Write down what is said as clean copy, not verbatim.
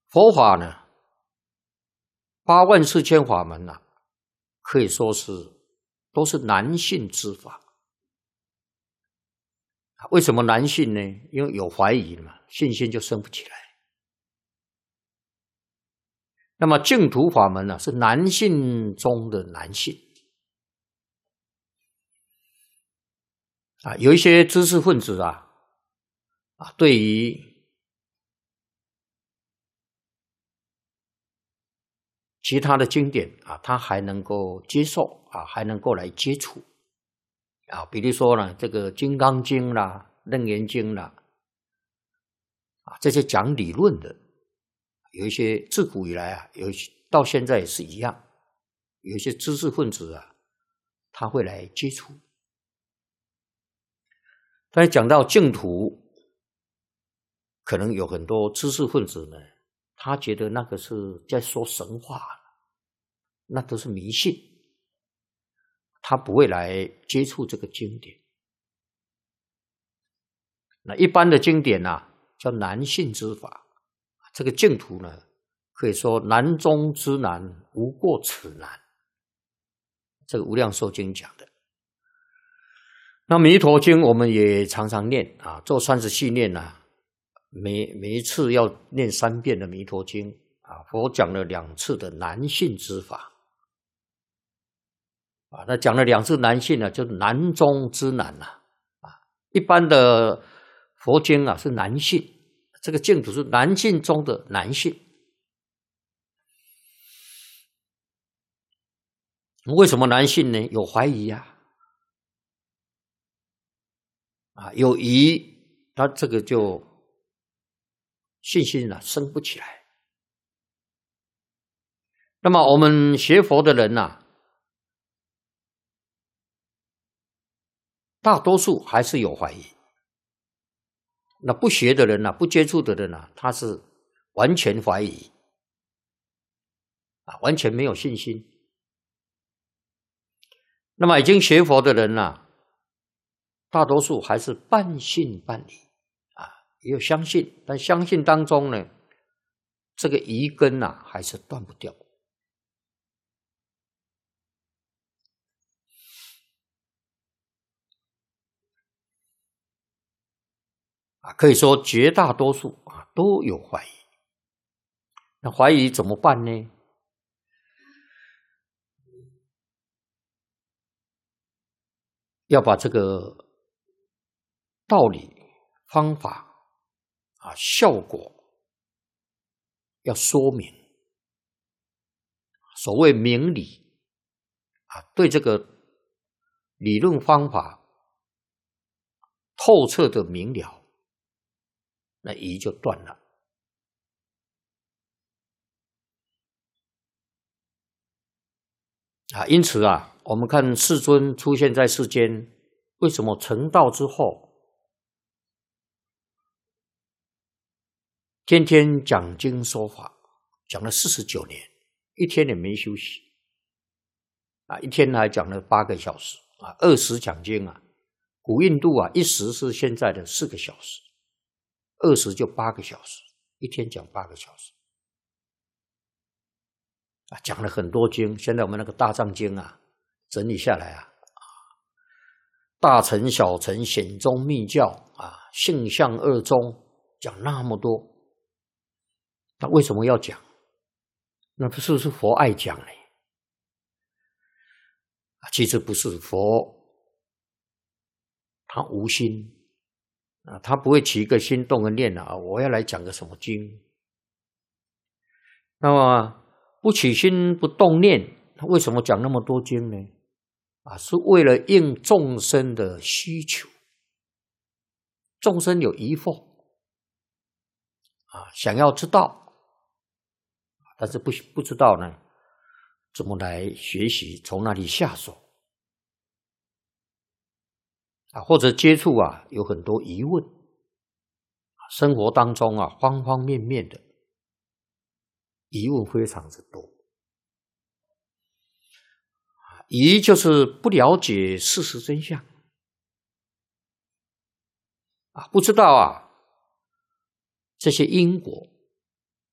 佛法呢，84000法门啊，可以说都是难信之法。为什么难信呢？因为有怀疑嘛，信心就生不起来。那么净土法门呢，是难信中的难信。有一些知识分子对于其他的经典他还能够接受还能够来接触比如说呢，这个《金刚经》啦、《楞严经》啦这些讲理论的，有一些自古以来有一些到现在也是一样，有一些知识分子他会来接触。但是讲到净土，可能有很多知识分子呢，他觉得那个是在说神话，那都是迷信，他不会来接触这个经典。那一般的经典叫难信之法，这个净土呢，可以说难中之难，无过此难。这个无量寿经讲的。那弥陀经我们也常常念做30系念每一次要念3遍的弥陀经佛讲了2次的难信之法那讲了2次难信呢，就是难中之难一般的佛经是难信，这个净土是难信中的难信。为什么难信呢？有怀疑有疑，他这个就信心升不起来。那么我们学佛的人大多数还是有怀疑。那不学的人不接触的人他是完全怀疑完全没有信心。那么已经学佛的人大多数还是半信半疑也有相信，但相信当中呢，这个疑根还是断不掉。可以说绝大多数都有怀疑。那怀疑怎么办呢？要把这个道理、方法效果要说明。所谓明理对这个理论方法透彻的明了，那疑就断了。因此我们看世尊出现在世间，为什么成道之后天天讲经说法，讲了49年，一天也没休息一天还讲了8个小时20讲经古印度一时是现在的4个小时，20就8个小时，一天讲8个小时讲了很多经。现在我们那个大藏经整理下来大乘小乘显宗密教性相二宗，讲那么多，那为什么要讲？那是不是佛爱讲呢？其实不是，佛他无心他不会起一个心动个念我要来讲个什么经。那么不起心不动念，他为什么讲那么多经呢？是为了应众生的需求。众生有疑惑想要知道，但是不知道呢怎么来学习，从哪里下手或者接触有很多疑问，生活当中方方面面的疑问非常之多。疑就是不了解事实真相不知道这些因果